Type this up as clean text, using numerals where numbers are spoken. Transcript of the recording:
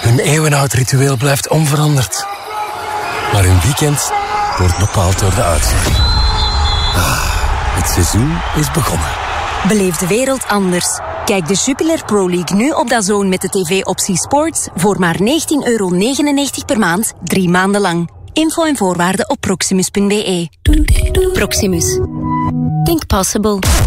Hun eeuwenoud ritueel blijft onveranderd. Maar hun weekend wordt bepaald door de uitslag. Het seizoen is begonnen. Beleef de wereld anders. Kijk de Jupiler Pro League nu op DAZN met de tv-optie Sports voor maar €19,99 per maand, 3 maanden lang. Info en voorwaarden op proximus.be. Proximus. Think possible.